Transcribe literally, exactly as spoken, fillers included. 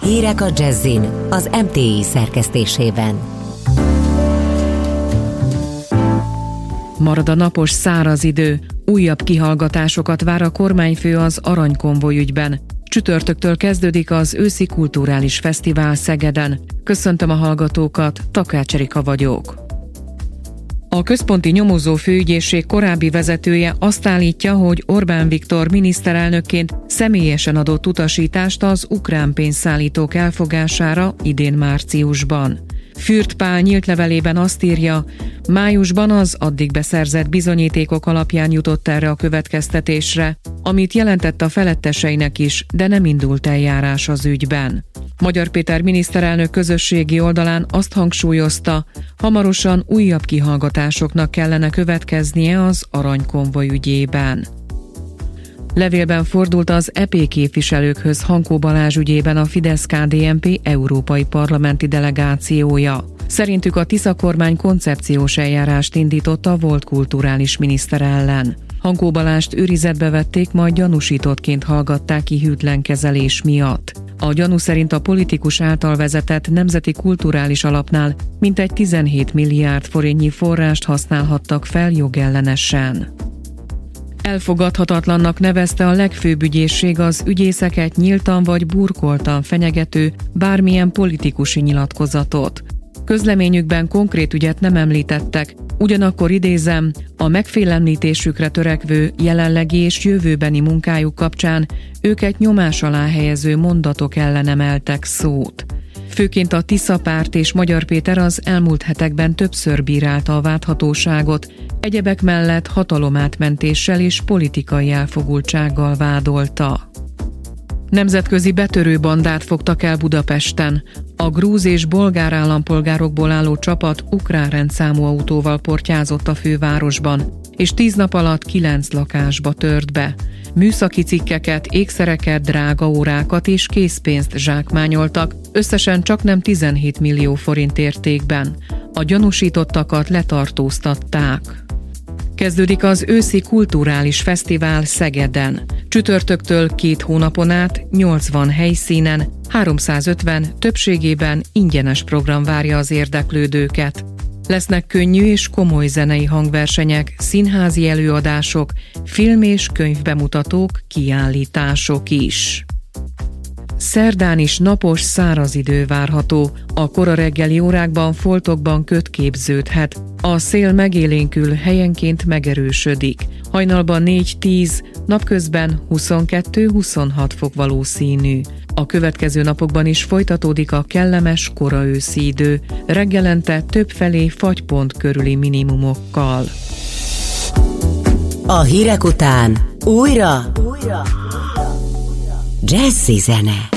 Hírek a Jazzin az em té i szerkesztésében. Marad a napos, száraz idő. Újabb kihallgatásokat vár a kormányfő az aranykonvoj ügyben. Csütörtöktől kezdődik az őszi kulturális fesztivál Szegeden. Köszöntöm a hallgatókat, Takács Erika vagyok. A központi nyomozó főügyészség korábbi vezetője azt állítja, hogy Orbán Viktor miniszterelnökként személyesen adott utasítást az ukrán pénzszállítók elfogására idén márciusban. Fürt Pál nyílt levelében azt írja, májusban az addig beszerzett bizonyítékok alapján jutott erre a következtetésre, amit jelentett a feletteseinek is, de nem indult eljárás az ügyben. Magyar Péter miniszterelnök közösségi oldalán azt hangsúlyozta, hamarosan újabb kihallgatásoknak kellene következnie az aranykonvoj ügyében. Levélben fordult az é pé képviselőkhöz Hankó Balázs ügyében a Fidesz-ká dé en pé európai parlamenti delegációja. Szerintük a Tisza kormány koncepciós eljárást indított a volt kulturális miniszter ellen. Hankó Balázst őrizetbe vették, majd gyanúsítottként hallgatták ki hűtlen kezelés miatt. A gyanú szerint a politikus által vezetett Nemzeti Kulturális Alapnál mintegy tizenhét milliárd forintnyi forrást használhattak fel jogellenesen. Elfogadhatatlannak nevezte a legfőbb ügyészség az ügyészeket nyíltan vagy burkoltan fenyegető bármilyen politikusi nyilatkozatot. Közleményükben konkrét ügyet nem említettek, ugyanakkor idézem, a megfélemlítésükre törekvő jelenlegi és jövőbeni munkájuk kapcsán őket nyomás alá helyező mondatok ellen emeltek szót. Főként a Tisza párt és Magyar Péter az elmúlt hetekben többször bírálta a vádhatóságot, egyebek mellett hatalomátmentéssel és politikai elfogultsággal vádolta. Nemzetközi betörő bandát fogtak el Budapesten. A grúz és bolgár állampolgárokból álló csapat ukrán rendszámú autóval portyázott a fővárosban, és tíz nap alatt kilenc lakásba tört be. Műszaki cikkeket, ékszereket, drága órákat és készpénzt zsákmányoltak, összesen csaknem tizenhét millió forint értékben. A gyanúsítottakat letartóztatták. Kezdődik az őszi kulturális fesztivál Szegeden. Csütörtöktől két hónapon át nyolcvan helyszínen, háromszázötven, többségében ingyenes program várja az érdeklődőket. Lesznek könnyű és komoly zenei hangversenyek, színházi előadások, film- és könyvbemutatók, kiállítások is. Szerdán is napos, száraz idő várható. A kora reggeli órákban foltokban köd képződhet. A szél megélénkül, helyenként megerősödik. Hajnalban négy-tíz, napközben huszonkettő-huszonhat fok valószínű. A következő napokban is folytatódik a kellemes kora őszi idő, reggelente többfelé fagypont körüli minimumokkal. A hírek után újra, újra. Jazzy zene.